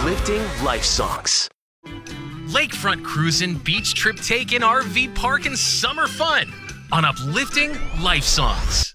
Uplifting Life Songs. Lakefront cruising, beach trip taking, RV park, and summer fun on Uplifting Life Songs.